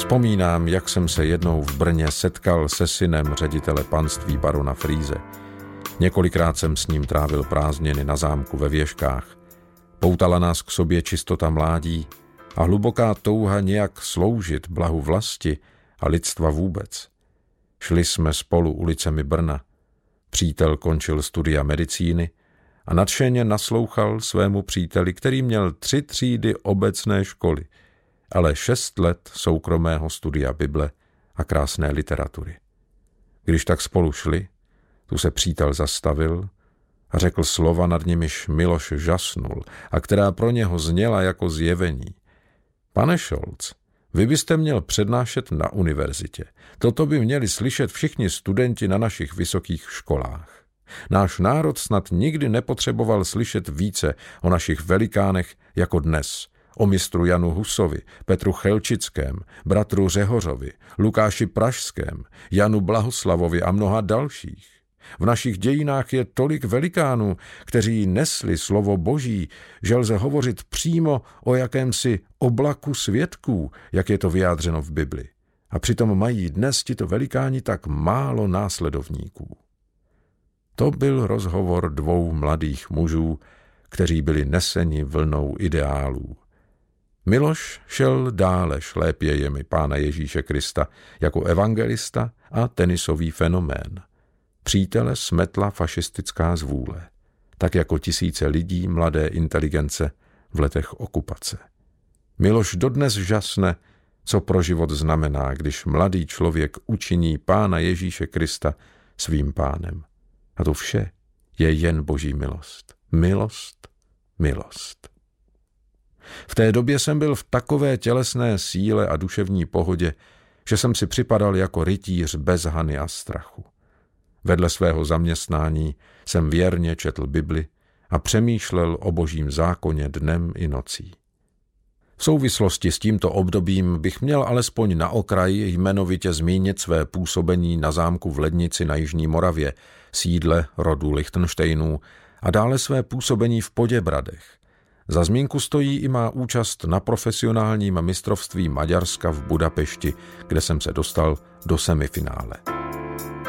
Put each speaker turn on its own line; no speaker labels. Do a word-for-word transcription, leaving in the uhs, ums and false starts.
Vzpomínám, jak jsem se jednou v Brně setkal se synem ředitele panství barona Frýze. Několikrát jsem s ním trávil prázdniny na zámku ve Věžkách. Poutala nás k sobě čistota mládí a hluboká touha nějak sloužit blahu vlasti a lidstva vůbec. Šli jsme spolu ulicemi Brna. Přítel končil studia medicíny a nadšeně naslouchal svému příteli, který měl tři třídy obecné školy, ale šest let soukromého studia Bible a krásné literatury. Když tak spolu šli, tu se přítel zastavil a řekl slova, nad nimiž Miloš žasnul a která pro něho zněla jako zjevení. Pane Scholz, vy byste měl přednášet na univerzitě. Toto by měli slyšet všichni studenti na našich vysokých školách. Náš národ snad nikdy nepotřeboval slyšet více o našich velikánech jako dnes. O mistru Janu Husovi, Petru Chelčickém, bratru Řehořovi, Lukáši Pražském, Janu Blahoslavovi a mnoha dalších. V našich dějinách je tolik velikánů, kteří nesli slovo Boží, že lze hovořit přímo o jakémsi oblaku svědků, jak je to vyjádřeno v Bibli. A přitom mají dnes tito velikáni tak málo následovníků. To byl rozhovor dvou mladých mužů, kteří byli neseni vlnou ideálů. Miloš šel dále šlépějemi Pána Ježíše Krista jako evangelista a tenisový fenomén. Přítele smetla fašistická zvůle, tak jako tisíce lidí mladé inteligence v letech okupace. Miloš dodnes žasne, co pro život znamená, když mladý člověk učiní Pána Ježíše Krista svým pánem. A to vše je jen Boží milost. Milost, milost. V té době jsem byl v takové tělesné síle a duševní pohodě, že jsem si připadal jako rytíř bez hany a strachu. Vedle svého zaměstnání jsem věrně četl Bibli a přemýšlel o Božím zákoně dnem i nocí. V souvislosti s tímto obdobím bych měl alespoň na okraji jmenovitě zmínit své působení na zámku v Lednici na Jižní Moravě, sídle rodu Lichtenštejnů, a dále své působení v Poděbradech. Za zmínku stojí i má účast na profesionálním mistrovství Maďarska v Budapešti, kde jsem se dostal do semifinále.